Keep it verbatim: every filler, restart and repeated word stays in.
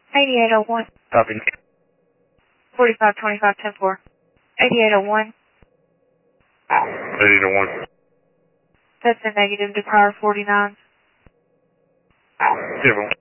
eighty-eight oh one. Copy. forty-five twenty-five ten four. eighty-eight oh one. eighty-eight oh one. That's a negative to power forty-nine. Yeah, well.